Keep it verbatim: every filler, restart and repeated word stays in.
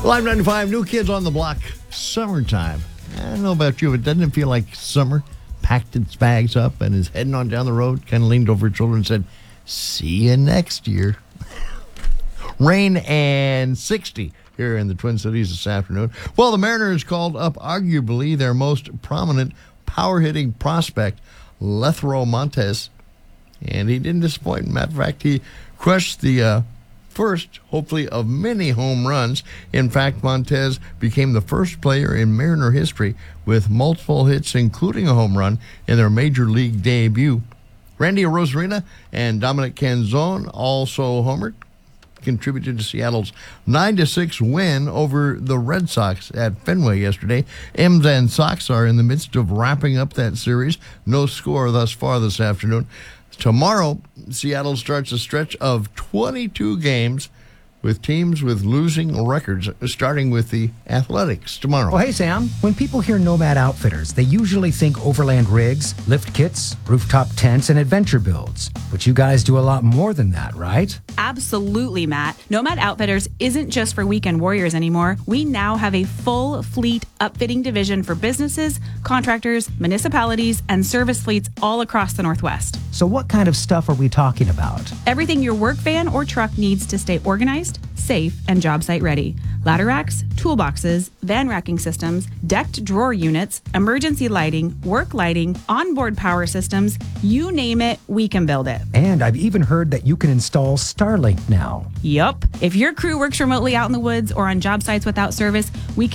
Live ninety-five, New Kids on the Block, summertime. I don't know about you, but doesn't it feel like summer? Packed its bags up and is heading on down the road, kind of leaned over his shoulder and said, see you next year. Rain and sixty here in the Twin Cities this afternoon. Well, the Mariners called up arguably their most prominent power-hitting prospect, Lethro Montes, and he didn't disappoint. Matter of fact, he crushed the uh, first, hopefully, of many home runs. In fact, Montes became the first player in Mariner history with multiple hits, including a home run, in their major league debut. Randy Arozarena and Dominic Canzone also homered, contributed to Seattle's nine to six win over the Red Sox at Fenway yesterday. M's and Sox are in the midst of wrapping up that series. No score thus far this afternoon. Tomorrow, Seattle starts a stretch of twenty-two games with teams with losing records, starting with the Athletics tomorrow. Well, hey, Sam. When people hear Nomad Outfitters, they usually think overland rigs, lift kits, rooftop tents, and adventure builds. But you guys do a lot more than that, right? Absolutely, Matt. Nomad Outfitters isn't just for weekend warriors anymore. We now have a full fleet upfitting division for businesses, contractors, municipalities, and service fleets all across the Northwest. So what kind of stuff are we talking about? Everything your work van or truck needs to stay organized, safe, and job site ready. Ladder racks, toolboxes, van racking systems, decked drawer units, emergency lighting, work lighting, onboard power systems, you name it, we can build it. And I've even heard that you can install Starlink now. Yup. If your crew works remotely out in the woods or on job sites without service, we can